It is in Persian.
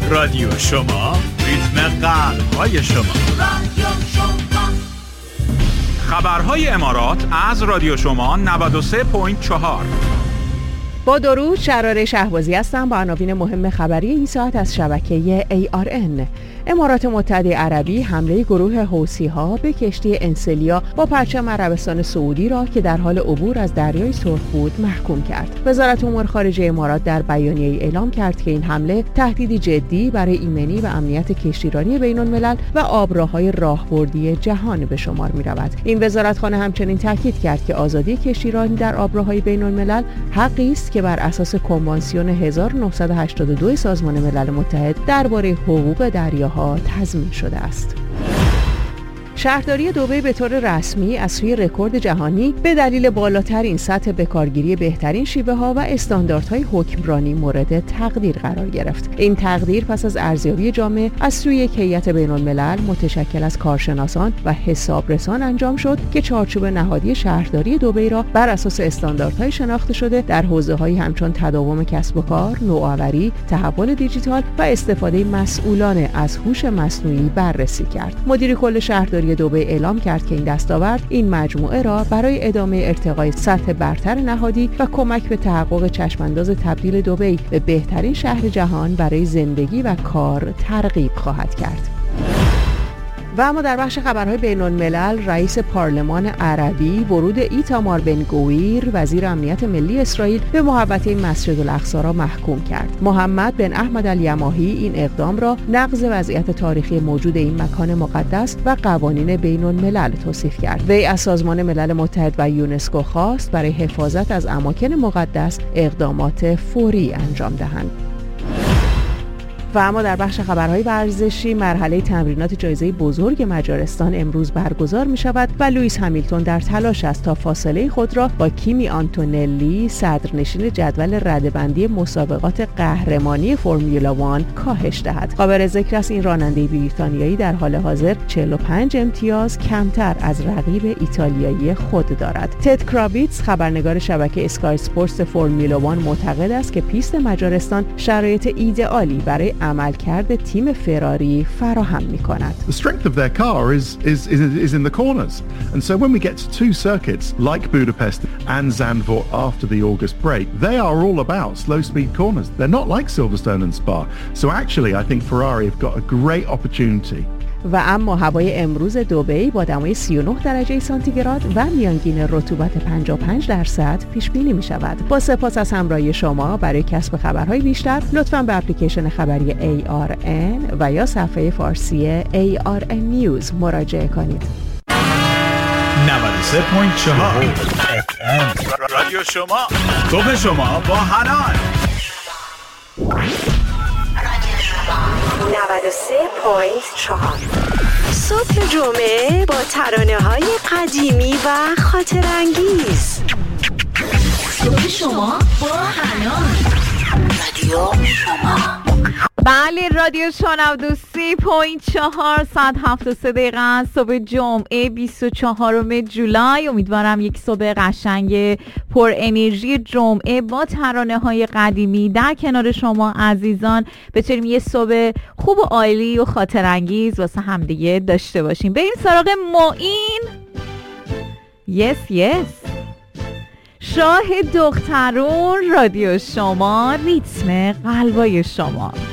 رادیو شما، ریتم قلب‌های شما. رادیو شما. خبرهای امارات از رادیو شما 93.4. با درود، شراره شهبازی هستم با عناوین مهم خبری این ساعت از شبکه ARN. امارات متحده عربی حمله گروه حوثی‌ها به کشتی انسلیا با پرچم عربستان سعودی را که در حال عبور از دریای سرخ بود محکوم کرد. وزارت امور خارجه امارات در بیانیه‌ای اعلام کرد که این حمله تهدیدی جدی برای ایمنی و امنیت کشتیرانی بین‌الملل و آبراهای راهبردی جهان به شمار می‌رود. این وزارتخانه همچنین تاکید کرد که آزادی کشتیرانی در آبراهای بین‌الملل حقی است که بر اساس کنوانسیون 1982 سازمان ملل متحد درباره حقوق دریاها تضمین شده است. شهرداری دبی به طور رسمی از سوی رکورد جهانی به دلیل بالاترین سطح بکارگیری بهترین شیوه‌ها و استانداردهای حکمرانی مورد تقدیر قرار گرفت. این تقدیر پس از ارزیابی جامع از سوی یک هیئت بین‌الملل متشکل از کارشناسان و حسابرسان انجام شد که چارچوب نهادی شهرداری دبی را بر اساس استانداردهای شناخته شده در حوزه‌هایی همچون تداوم کسب و کار، نوآوری، تحول دیجیتال و استفاده مسئولانه از هوش مصنوعی بررسی کرد. مدیر کل شهرداری دبی اعلام کرد که این دستاورد این مجموعه را برای ادامه ارتقای سطح برتر نهادی و کمک به تحقق چشمانداز تبدیل دبی به بهترین شهر جهان برای زندگی و کار ترغیب خواهد کرد. و اما در بخش خبرهای بین‌الملل، رئیس پارلمان عربی ورود ایتامار بن گویر وزیر امنیت ملی اسرائیل به محوطه مسجد الاقصی را محکوم کرد. محمد بن احمد الیماهی این اقدام را نقض وضعیت تاریخی موجود این مکان مقدس و قوانین بین‌الملل توصیف کرد. وی از سازمان ملل متحد و یونسکو خواست برای حفاظت از اماکن مقدس اقدامات فوری انجام دهند. و اما در بخش خبرهای ورزشی، مرحله تمرینات جایزه بزرگ مجارستان امروز برگزار می شود و لوئیس همیلتون در تلاش است تا فاصله خود را با کیمی آنتونلی صدرنشین جدول رده‌بندی مسابقات قهرمانی فرمولا 1 کاهش دهد. قابل ذکر است این راننده بریتانیایی در حال حاضر 45 امتیاز کمتر از رقیب ایتالیایی خود دارد. تد کراویتز خبرنگار شبکه اسکای اسپورتس فرمولا 1 معتقد است که پیست مجارستان شرایط ایدئالی برای عملکرد تیم فراری فراهم می‌کند. The strength of their car is in the corners. And so when we get to two circuits like Budapest and Zandvoort after the August break, they are all about slow speed corners. They're not like Silverstone and Spa. So actually I think Ferrari have got a great opportunity. و اما هوای امروز دبی با دمای 39 درجه سانتیگراد و میانگین رطوبت 55% پیش بینی می شود. با سپاس از همراهی شما. برای کسب خبرهای بیشتر لطفاً به اپلیکیشن خبری ARN و یا صفحه فارسی ARN News مراجعه کنید. 93.4 رادیو شما، صبح شما با حنان. 93.4 صبح جمعه با ترانه‌های قدیمی و خاطرانگیز. صبح شما با حنان. رادیو شما. بله، رادیو شما 93.4 ساعت 7:03 دقیقه صبح جمعه 24 جولای. امیدوارم یک صبح قشنگ پر انرژی جمعه با ترانه‌های قدیمی در کنار شما عزیزان بتونیم یه صبح خوب و عالی و خاطرانگیز واسه همدیگه داشته باشیم. بریم سراغ معین. yes شاه دخترون، رادیو شما، ریتم قلبای شما.